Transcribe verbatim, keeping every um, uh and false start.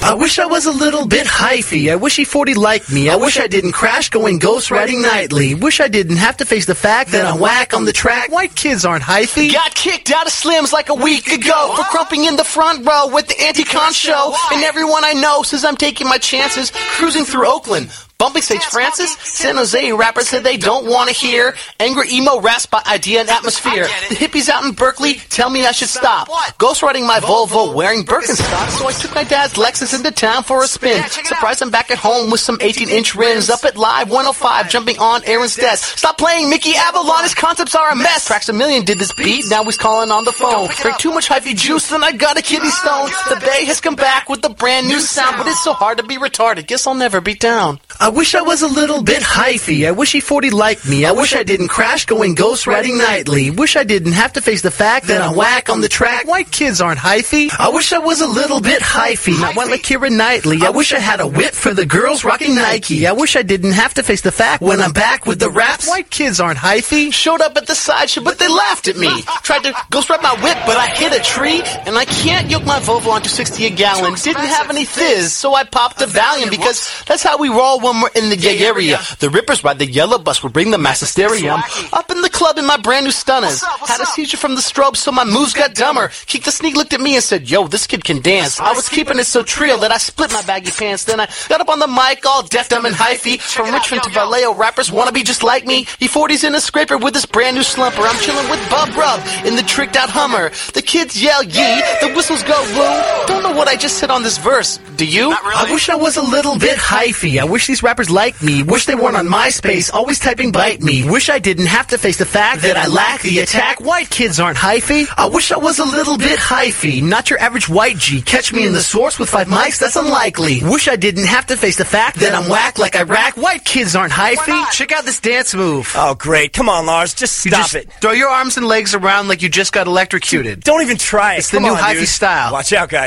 I wish I was a little bit hyphy. I wish E forty liked me. I wish I didn't crash going ghost riding nightly. Wish I didn't have to face the fact that I'm whack on the track. White kids aren't hyphy. Got kicked out of Slim's like a week ago for crumping in the front row with the Anti-Con show. And everyone I know says I'm taking my chances cruising through Oakland. Bumping Sage Francis, San Jose rappers said they don't want to hear angry emo raps by Idea and Atmosphere. The hippies out in Berkeley tell me I should stop ghostwriting my Volvo wearing Birkenstocks, so I took my dad's Lexus into town for a spin. Surprised I'm back at home with some eighteen inch rims. Up at Live one oh five, jumping on Aaron's desk. Stop playing Mickey Avalon, his concepts are a mess. Tracks a Million did this beat, now he's calling on the phone. Drank too much hyphy juice and I got a kidney stone. The Bay has come back with a brand new sound, but it's so hard to be retarded, guess I'll never be down. I wish I was a little bit hyphy. I wish E forty liked me. I wish I didn't crash going ghost riding nightly. Wish I didn't have to face the fact that I'm whack on the track. White kids aren't hyphy. I wish I was a little bit hyphy, not one like Keira Knightley. I wish I had a whip for the girls rocking Nike. I wish I didn't have to face the fact when I'm back with the raps. White kids aren't hyphy. Showed up at the sideshow, but they laughed at me. Tried to ghost ride my whip, but I hit a tree, and I can't yoke my Volvo on two sixty a gallon. Didn't have any fizz, so I popped a Valium because that's how we roll when we're in the gay area. The Rippers ride the yellow bus, will bring the mass hysteria. I'm up in the club in my brand new Stunners. Had a seizure from the strobe, so my moves got dumber. Keek the Sneak looked at me and said, yo, this kid can dance. I was keeping it so trill that I split my baggy pants. Then I got up on the mic all deaf, dumb, and hyphy. From Richmond to Vallejo, rappers wanna be just like me. E forty's in a scraper with this brand new slumper. I'm chilling with Bub Rub in the tricked out Hummer. The kids yell yee, the whistles go woo. Don't know what I just said on this verse. Do you? I wish I was a little bit hyphy. I wish these rappers liked me. Wish they weren't on MySpace, always typing bite me. Wish I didn't have to face the fact that I lack the attack. White kids aren't hyphy. I wish I was a little bit hyphy, not your average white G. Catch me in the source with five mics, that's unlikely. Wish I didn't have to face the fact that I'm whack like Iraq. White kids aren't hyphy. Check out this dance move. Oh, great. Come on, Lars. Just stop just it. Throw your arms and legs around like you just got electrocuted. Don't even try it. It's the Come new on, hyphy dude. style. Watch out, guys.